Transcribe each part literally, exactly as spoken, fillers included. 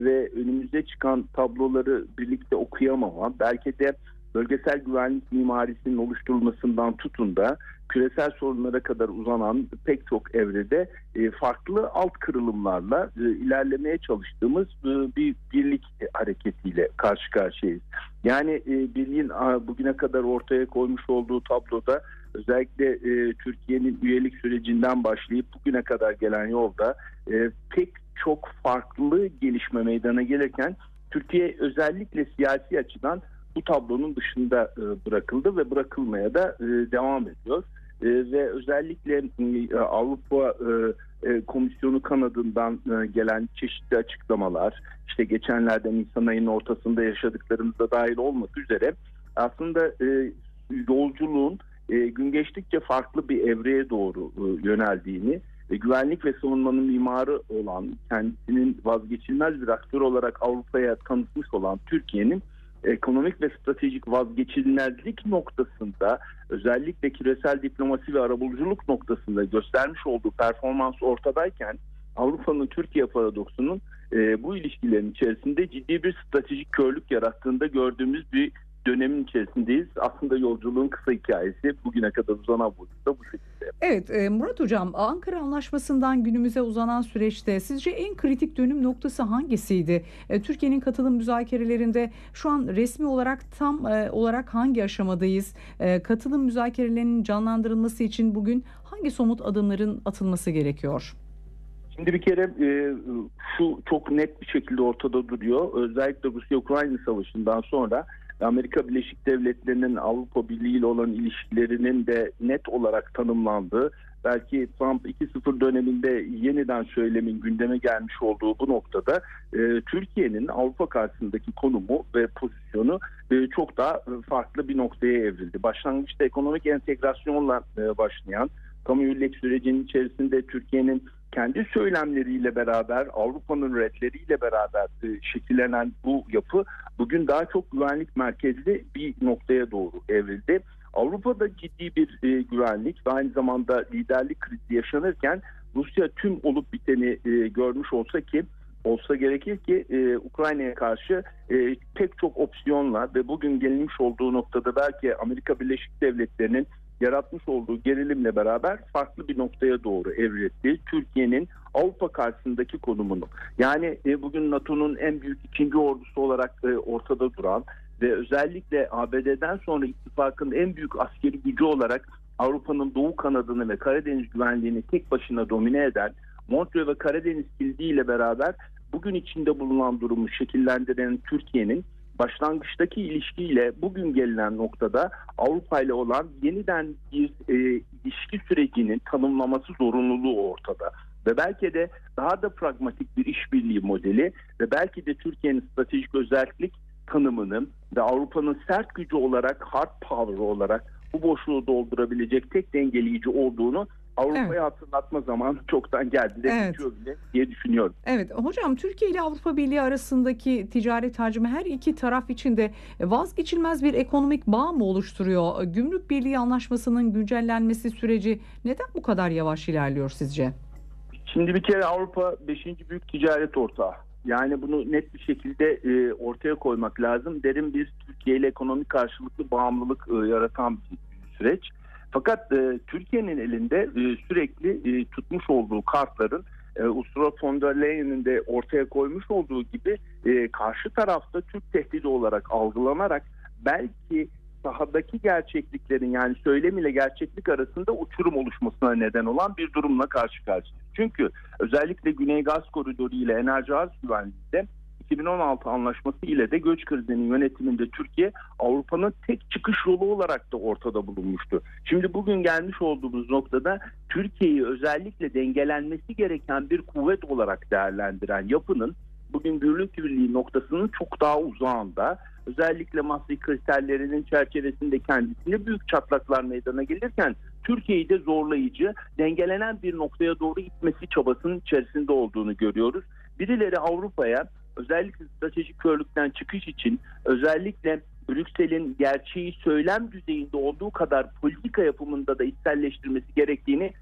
ve önümüze çıkan tabloları birlikte okuyamama, belki de bölgesel güvenlik mimarisinin oluşturulmasından tutun da küresel sorunlara kadar uzanan pek çok evrede e, farklı alt kırılımlarla e, ilerlemeye çalıştığımız e, bir birlik hareketiyle karşı karşıyayız. Yani e, birliğin a, bugüne kadar ortaya koymuş olduğu tabloda özellikle e, Türkiye'nin üyelik sürecinden başlayıp bugüne kadar gelen yolda e, pek çok farklı gelişme meydana gelirken Türkiye özellikle siyasi açıdan bu tablonun dışında e, bırakıldı ve bırakılmaya da e, devam ediyor. E, ve özellikle e, Avrupa e, e, Komisyonu kanadından e, gelen çeşitli açıklamalar, işte geçenlerde Nisan ayının ortasında yaşadıklarımızda dahil olmak üzere aslında e, yolculuğun e, gün geçtikçe farklı bir evreye doğru e, yöneldiğini, e, güvenlik ve savunmanın mimarı olan, kendisinin vazgeçilmez bir aktör olarak Avrupa'ya tanıtmış olan Türkiye'nin ekonomik ve stratejik vazgeçilmezlik noktasında, özellikle küresel diplomasi ve arabuluculuk noktasında göstermiş olduğu performans ortadayken Avrupa'nın Türkiye paradoksunun e, bu ilişkilerin içerisinde ciddi bir stratejik körlük yarattığında gördüğümüz bir dönemin içerisindeyiz. Aslında yolculuğun kısa hikayesi bugüne kadar uzanan boyutta bu şekilde. Evet Murat Hocam, Ankara Anlaşması'ndan günümüze uzanan süreçte sizce en kritik dönüm noktası hangisiydi? Türkiye'nin katılım müzakerelerinde şu an resmi olarak tam olarak hangi aşamadayız? Katılım müzakerelerinin canlandırılması için bugün hangi somut adımların atılması gerekiyor? Şimdi bir kere e, şu çok net bir şekilde ortada duruyor. Özellikle Rusya-Ukrayna savaşından sonra Amerika Birleşik Devletleri'nin Avrupa Birliği ile olan ilişkilerinin de net olarak tanımlandığı, belki Trump iki nokta sıfır döneminde yeniden söylemin gündeme gelmiş olduğu bu noktada e, Türkiye'nin Avrupa karşısındaki konumu ve pozisyonu e, çok daha farklı bir noktaya evrildi. Başlangıçta ekonomik entegrasyonla e, başlayan kamu üyelik sürecinin içerisinde Türkiye'nin kendi söylemleriyle beraber, Avrupa'nın redleriyle beraber e, şekillenen bu yapı bugün daha çok güvenlik merkezli bir noktaya doğru evrildi. Avrupa'da ciddi bir e, güvenlik ve aynı zamanda liderlik krizi yaşanırken Rusya tüm olup biteni e, görmüş olsa ki olsa gerekir ki e, Ukrayna'ya karşı e, pek çok opsiyonla ve bugün gelinmiş olduğu noktada belki Amerika Birleşik Devletleri'nin yaratmış olduğu gerilimle beraber farklı bir noktaya doğru evrildi. Türkiye'nin Avrupa karşısındaki konumunu, yani e, bugün NATO'nun en büyük ikinci ordusu olarak e, ortada duran ve özellikle A B D'den sonra ittifakın en büyük askeri gücü olarak Avrupa'nın doğu kanadını ve Karadeniz güvenliğini tek başına domine eden Montreux ve Karadeniz kilidi ile beraber bugün içinde bulunan durumu şekillendiren Türkiye'nin başlangıçtaki ilişkiyle bugün gelinen noktada Avrupa ile olan yeniden bir e, ilişki sürecinin tanımlaması zorunluluğu ortada. Ve belki de daha da pragmatik bir işbirliği modeli ve belki de Türkiye'nin stratejik özellik tanımını ve Avrupa'nın sert gücü olarak, hard power olarak bu boşluğu doldurabilecek tek dengeleyici olduğunu Avrupa'ya evet. hatırlatma zamanı çoktan geldi de evet. bitiyor bile diye düşünüyorum. Evet hocam, Türkiye ile Avrupa Birliği arasındaki ticaret hacmi her iki taraf için de vazgeçilmez bir ekonomik bağ mı oluşturuyor? Gümrük Birliği Anlaşması'nın güncellenmesi süreci neden bu kadar yavaş ilerliyor sizce? Şimdi bir kere Avrupa beşinci büyük ticaret ortağı. Yani bunu net bir şekilde e, ortaya koymak lazım. Derin bir Türkiye ile ekonomik karşılıklı bağımlılık e, yaratan bir süreç. Fakat e, Türkiye'nin elinde e, sürekli e, tutmuş olduğu kartların e, Ursula von der Leyen'in de ortaya koymuş olduğu gibi e, karşı tarafta Türk tehdidi olarak algılanarak belki sahadaki gerçekliklerin, yani söylem ile gerçeklik arasında uçurum oluşmasına neden olan bir durumla karşı karşıyayız. Çünkü özellikle Güney Gaz Koridoru ile enerji arz güvenliğinde iki bin on altı anlaşması ile de göç krizinin yönetiminde Türkiye Avrupa'nın tek çıkış yolu olarak da ortada bulunmuştu. Şimdi bugün gelmiş olduğumuz noktada Türkiye'yi özellikle dengelenmesi gereken bir kuvvet olarak değerlendiren yapının bugün gümrük birliği noktasının çok daha uzağında, özellikle Maastricht kriterlerinin çerçevesinde kendisine büyük çatlaklar meydana gelirken Türkiye'yi de zorlayıcı, dengelenen bir noktaya doğru itmesi çabasının içerisinde olduğunu görüyoruz. Birileri Avrupa'ya özellikle stratejik körlükten çıkış için, özellikle Brüksel'in gerçeği söylem düzeyinde olduğu kadar politika yapımında da içselleştirmesi gerektiğini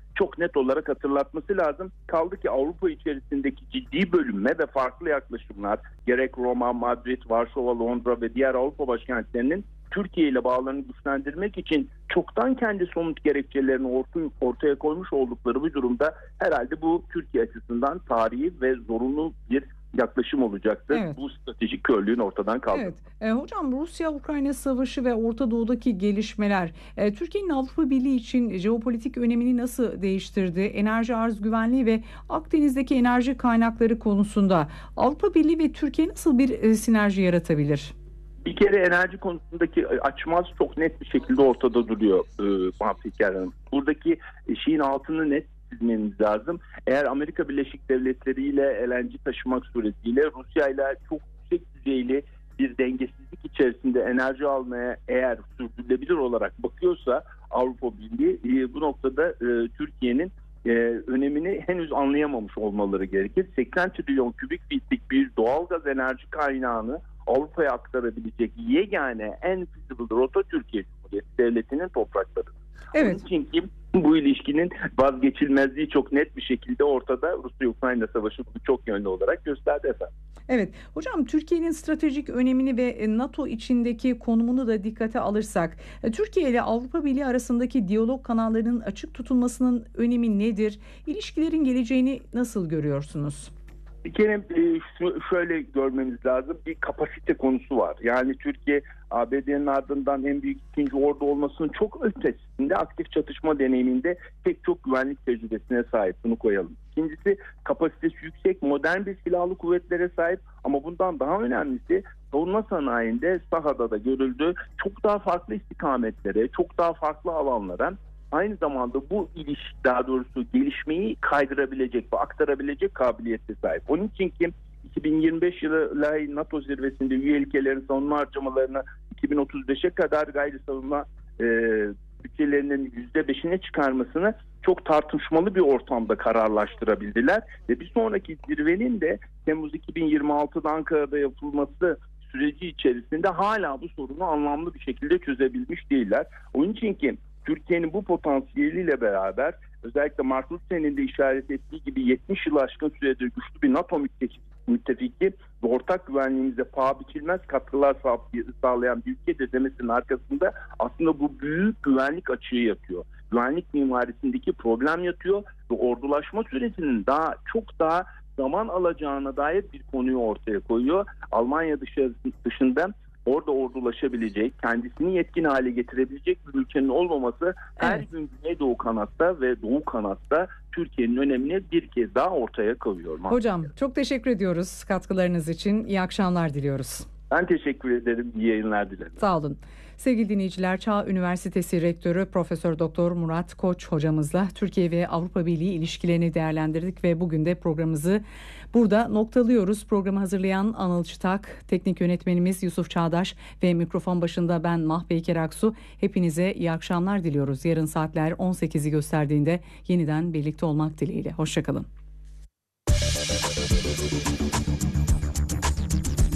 çok net olarak hatırlatması lazım. Kaldı ki Avrupa içerisindeki ciddi bölünme ve farklı yaklaşımlar, gerek Roma, Madrid, Varşova, Londra ve diğer Avrupa başkentlerinin Türkiye ile bağlarını güçlendirmek için çoktan kendi somut gerekçelerini ortaya, ortaya koymuş oldukları bir durumda herhalde bu Türkiye açısından tarihi ve zorunlu bir yaklaşım olacaktır. Evet. Bu stratejik körlüğün ortadan kaldırılması. Evet. E, hocam Rusya-Ukrayna savaşı ve Orta Doğu'daki gelişmeler e, Türkiye'nin Avrupa Birliği için jeopolitik önemini nasıl değiştirdi? Enerji arz güvenliği ve Akdeniz'deki enerji kaynakları konusunda Avrupa Birliği ve Türkiye nasıl bir e, sinerji yaratabilir? Bir kere enerji konusundaki açmaz çok net bir şekilde ortada duruyor e, Mahfiker Hanım. Buradaki şeyin altını net çizmemiz lazım. Eğer Amerika Birleşik Devletleri ile L N G taşımak suretiyle Rusya ile çok yüksek düzeyli bir dengesizlik içerisinde enerji almaya eğer sürdürülebilir olarak bakıyorsa Avrupa Birliği e, bu noktada e, Türkiye'nin e, önemini henüz anlayamamış olmaları gerekir. seksen trilyon kübik fitlik bir doğalgaz enerji kaynağını Avrupa'ya aktarabilecek yegane en feasible rota Türkiye Cumhuriyeti Devleti'nin toprakları. Evet. Onun için ki bu ilişkinin vazgeçilmezliği çok net bir şekilde ortada. Rusya-Ukrayna savaşı bunu çok yönlü olarak gösterdi efendim. Evet. Hocam Türkiye'nin stratejik önemini ve NATO içindeki konumunu da dikkate alırsak Türkiye ile Avrupa Birliği arasındaki diyalog kanallarının açık tutulmasının önemi nedir? İlişkilerin geleceğini nasıl görüyorsunuz? Bir kere şöyle görmemiz lazım, bir kapasite konusu var. Yani Türkiye A B D'nin ardından en büyük ikinci ordu olmasının çok ötesinde aktif çatışma deneyiminde pek çok güvenlik tecrübesine sahip, bunu koyalım. İkincisi kapasitesi yüksek modern bir silahlı kuvvetlere sahip ama bundan daha önemlisi savunma sanayinde sahada da görüldü çok daha farklı istikametlere, çok daha farklı alanlara aynı zamanda bu ilişki daha doğrusu gelişmeyi kaydırabilecek ve aktarabilecek kabiliyete sahip. Onun için ki iki bin yirmi beş yılı NATO zirvesinde üye ülkelerin savunma harcamalarını iki bin otuz beşe kadar gayri savunma e, bütçelerinin yüzde beşine çıkarmasını çok tartışmalı bir ortamda kararlaştırabildiler. Ve bir sonraki zirvenin de Temmuz iki bin yirmi altıda Ankara'da yapılması süreci içerisinde hala bu sorunu anlamlı bir şekilde çözebilmiş değiller. Onun için ki Türkiye'nin bu potansiyeliyle beraber özellikle Mark Rutte'nin de işaret ettiği gibi yetmiş yıl aşkın süredir güçlü bir NATO müttefiki ve ortak güvenliğimize paha biçilmez katkılar sağlayan bir ülke demesinin arkasında aslında bu büyük güvenlik açığı yatıyor. Güvenlik mimarisindeki problem yatıyor ve ordulaşma sürecinin daha çok daha zaman alacağına dair bir konuyu ortaya koyuyor. Almanya dışında orada ordulaşabilecek, kendisini yetkin hale getirebilecek bir ülkenin olmaması her evet. gün Güneydoğu kanatta ve Doğu kanatta Türkiye'nin önemini bir kez daha ortaya koyuyor. Hocam çok teşekkür ediyoruz katkılarınız için. İyi akşamlar diliyoruz. Ben teşekkür ederim. İyi yayınlar dilerim. Sağ olun. Sevgili dinleyiciler, Çağ Üniversitesi Rektörü Profesör Doktor Murat Koç hocamızla Türkiye ve Avrupa Birliği ilişkilerini değerlendirdik ve bugün de programımızı burada noktalıyoruz. Programı hazırlayan Anıl Çıtak, teknik yönetmenimiz Yusuf Çağdaş ve mikrofon başında ben Mahpeyker Aksu. Hepinize iyi akşamlar diliyoruz. Yarın saatler on sekizi gösterdiğinde yeniden birlikte olmak dileğiyle. Hoşçakalın.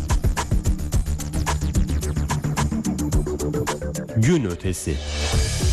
Gün ötesi.